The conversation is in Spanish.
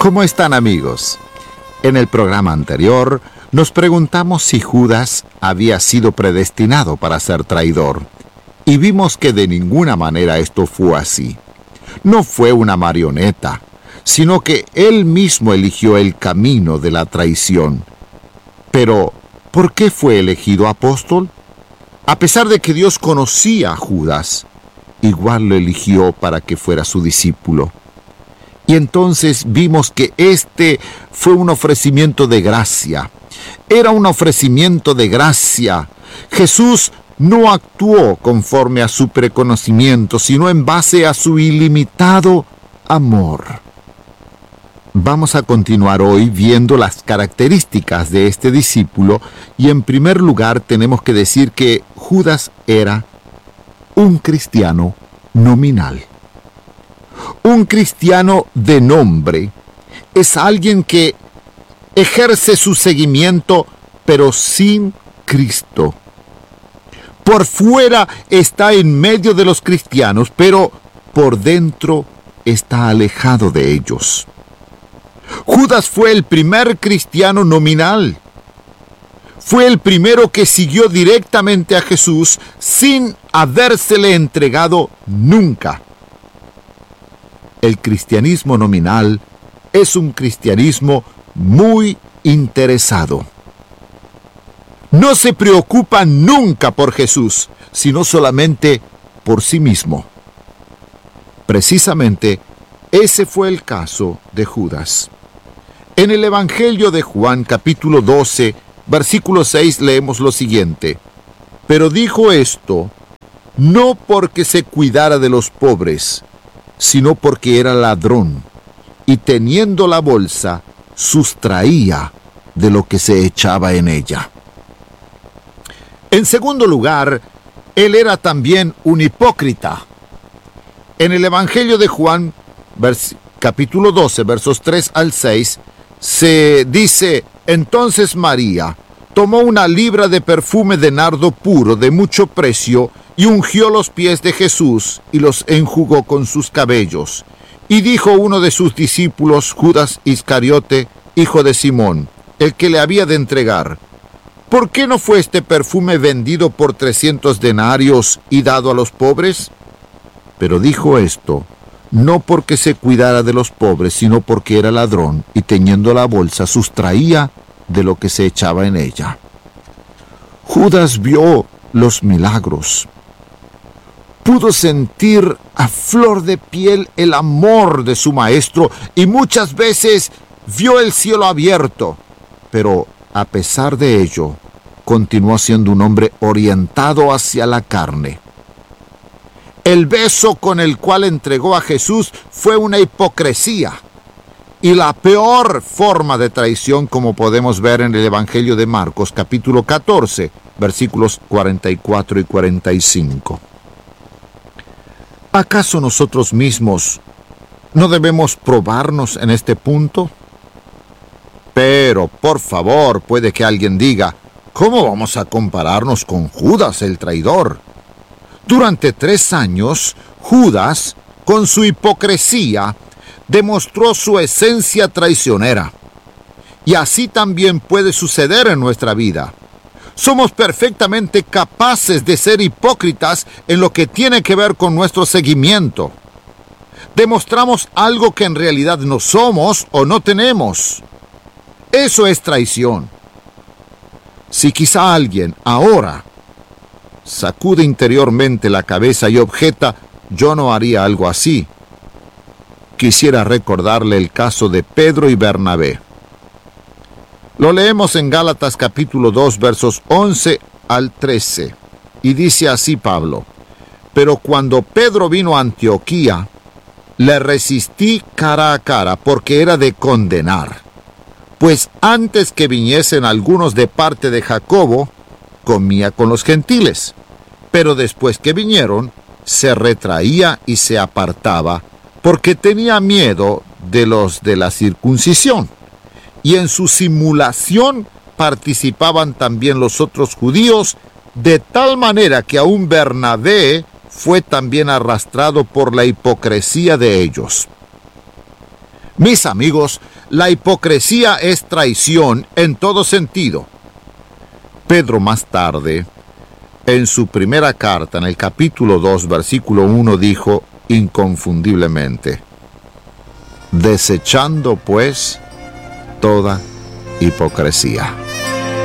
¿Cómo están, amigos? En el programa anterior nos preguntamos si Judas había sido predestinado para ser traidor, y vimos que de ninguna manera esto fue así. No fue una marioneta, sino que él mismo eligió el camino de la traición. Pero, ¿por qué fue elegido apóstol? A pesar de que Dios conocía a Judas, igual lo eligió para que fuera su discípulo. Y entonces vimos que este fue un ofrecimiento de gracia. Era un ofrecimiento de gracia. Jesús no actuó conforme a su preconocimiento, sino en base a su ilimitado amor. Vamos a continuar hoy viendo las características de este discípulo, y en primer lugar tenemos que decir que Judas era un cristiano nominal. Un cristiano de nombre es alguien que ejerce su seguimiento, pero sin Cristo. Por fuera está en medio de los cristianos, pero por dentro está alejado de ellos. Judas fue el primer cristiano nominal. Fue el primero que siguió directamente a Jesús sin habérsele entregado nunca. El cristianismo nominal es un cristianismo muy interesado. No se preocupa nunca por Jesús, sino solamente por sí mismo. Precisamente, ese fue el caso de Judas. En el Evangelio de Juan, capítulo 12, versículo 6, leemos lo siguiente: Pero dijo esto, no porque se cuidara de los pobres, sino porque era ladrón, y teniendo la bolsa, sustraía de lo que se echaba en ella. En segundo lugar, él era también un hipócrita. En el Evangelio de Juan, capítulo 12, versos 3 al 6, se dice: Entonces María tomó una libra de perfume de nardo puro de mucho precio, y ungió los pies de Jesús, y los enjugó con sus cabellos. Y dijo uno de sus discípulos, Judas Iscariote, hijo de Simón, el que le había de entregar: ¿Por qué no fue este perfume vendido por 300 denarios y dado a los pobres? Pero dijo esto, no porque se cuidara de los pobres, sino porque era ladrón, y teniendo la bolsa, sustraía de lo que se echaba en ella. Judas vio los milagros. Pudo sentir a flor de piel el amor de su maestro, y muchas veces vio el cielo abierto. Pero a pesar de ello, continuó siendo un hombre orientado hacia la carne. El beso con el cual entregó a Jesús fue una hipocresía y la peor forma de traición, como podemos ver en el Evangelio de Marcos, capítulo 14, versículos 44 y 45. ¿Acaso nosotros mismos no debemos probarnos en este punto? Pero, por favor, puede que alguien diga: ¿cómo vamos a compararnos con Judas, el traidor? Durante 3 años, Judas, con su hipocresía, demostró su esencia traicionera. Y así también puede suceder en nuestra vida. Somos perfectamente capaces de ser hipócritas en lo que tiene que ver con nuestro seguimiento. Demostramos algo que en realidad no somos o no tenemos. Eso es traición. Si quizá alguien ahora sacude interiormente la cabeza y objeta: yo no haría algo así, quisiera recordarle el caso de Pedro y Bernabé. Lo leemos en Gálatas capítulo 2, versos 11 al 13, y dice así Pablo: Pero cuando Pedro vino a Antioquía, le resistí cara a cara, porque era de condenar. Pues antes que viniesen algunos de parte de Jacobo, comía con los gentiles. Pero después que vinieron, se retraía y se apartaba, porque tenía miedo de los de la circuncisión. Y en su simulación participaban también los otros judíos, de tal manera que aún Bernabé fue también arrastrado por la hipocresía de ellos. Mis amigos, la hipocresía es traición en todo sentido. Pedro más tarde, en su primera carta, en el capítulo 2, versículo 1, dijo inconfundiblemente: desechando pues toda hipocresía.